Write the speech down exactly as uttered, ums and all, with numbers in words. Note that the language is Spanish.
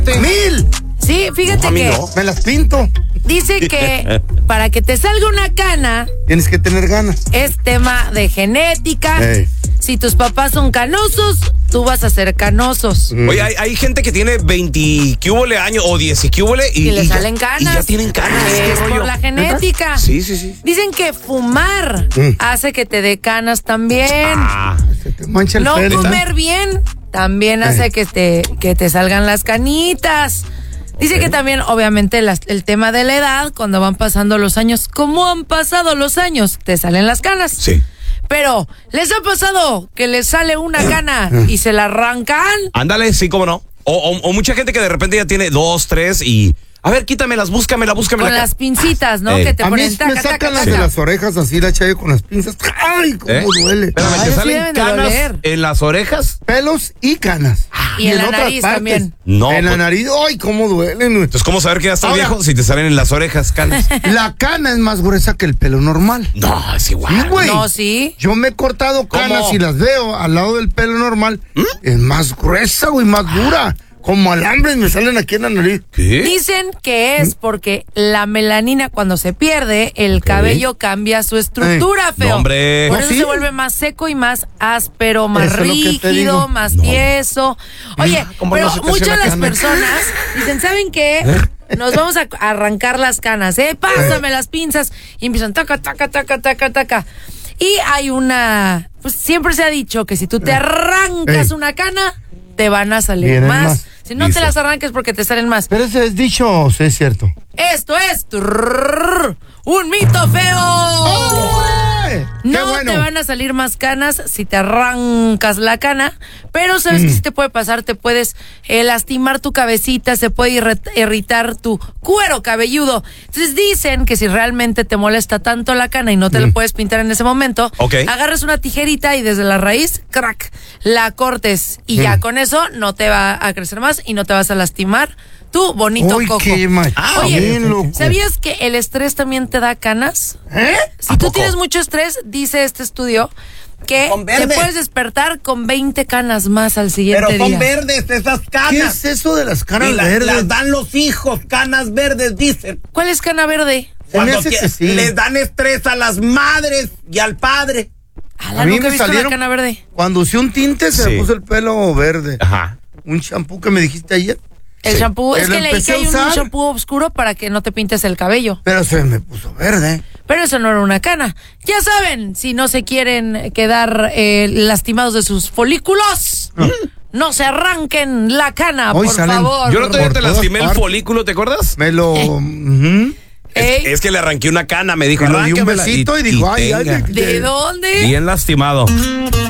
¡Mil! Sí, fíjate no, que no. Me las pinto. Dice que para que te salga una cana tienes que tener ganas. Es tema de genética. Hey. Si tus papás son canosos, tú vas a ser canosos. Mm. Oye, hay, hay gente que tiene veinte ¿qué años o diez ¿qué y, y le y salen ya, canas. Y ya tienen canas. Es por la genética. Sí, sí, sí. Dicen que fumar mm. hace que te dé canas también. Ah, se te mancha el no pelo. comer bien también hace eh. que te que te salgan las canitas. Dice que también, obviamente, las, el tema de la edad, cuando van pasando los años, ¿cómo han pasado los años? Te salen las canas. Sí. Pero, ¿les ha pasado que les sale una cana y se la arrancan? Ándale, sí, cómo no. O, o, o mucha gente que de repente ya tiene dos, tres y... A ver, quítamelas, búscamela, búscamela. Con las pincitas, ¿no? Eh. Que te a ponen mí taca, me sacan taca, las taca. de las orejas así, la chayo con las pinzas. ¡Ay, cómo ¿Eh? duele! Espérame, Ay, ¿te sí salen deben de canas doler. en las orejas? Pelos y canas. Y, y en, en la otras nariz partes. También. No. En pues, la nariz, ¡ay, cómo duelen! Entonces, ¿cómo saber que ya estás Ahora, viejo si te salen en las orejas canas? La cana es más gruesa que el pelo normal. No, es igual. Sí, güey. No, sí. Yo me he cortado canas ¿Cómo? y las veo al lado del pelo normal. ¿Mm? Es más gruesa, güey, más dura. Como alambres me salen aquí en la nariz. ¿Qué? Dicen que es porque la melanina cuando se pierde, el cabello cambia su estructura, Ey. feo. No, hombre. Por ¿Oh, eso sí? se vuelve más seco y más áspero, más Eso es lo que te rígido, digo. más No. tieso. Oye, ¿Cómo pero no se te muchas hace de la las cana? personas dicen, ¿saben qué? Nos vamos a arrancar las canas, ¿eh? Pásame las pinzas. Y empiezan taca, taca, taca, taca, taca. Y hay una... Pues siempre se ha dicho que si tú te arrancas Ey. una cana, te van a salir Vienen más. más. Si no Dice. te las arranques porque te salen más. ¿Pero ese es dicho o sí es cierto? Esto es trrr, un mito feo. ¡Oh! No ¡Qué bueno! te van a salir más canas si te arrancas la cana, pero sabes Mm. que si te puede pasar, te puedes eh, lastimar tu cabecita, se puede irrit- irritar tu cuero cabelludo. Entonces dicen que si realmente te molesta tanto la cana y no te Mm. la puedes pintar en ese momento, Ok. agarres una tijerita y desde la raíz, crack, la cortes y Mm. ya con eso no te va a crecer más y no te vas a lastimar tu bonito Uy, coco. qué mal. Ah, Oye, bien loco. ¿sabías que el estrés también te da canas? ¿Eh? Si ¿A tú poco? tienes mucho estrés, dice este estudio, que Son te verdes. puedes despertar con veinte canas más al siguiente Pero son día. verdes esas ¿Qué canas. es eso de las canas Y las, verdes? las dan los hijos, canas verdes, dicen. ¿Cuál es cana verde? Se me Cuando hace que- que sí. les dan estrés a las madres y al padre. Ala, A mí nunca he me visto salieron- una cana verde. Cuando usé un tinte se Sí. me puso el pelo verde. Ajá. Un champú que me dijiste ayer. El Sí. shampoo, es Lo que leí empecé que a hay un usar. shampoo oscuro para que no te pintes el cabello. Pero se me puso verde. Pero eso no era una cana. Ya saben, si no se quieren quedar eh, lastimados de sus folículos, no se arranquen la cana, Hoy por salen- favor. Yo el otro día Por te todas lastimé el partes. folículo, ¿te acuerdas? Me lo... ujú. Ey, Es, es que le arranqué una cana, me dijo, Y le di un arránquemela. besito y dijo, ay, ay, tenga. de- ¿De dónde? Bien lastimado.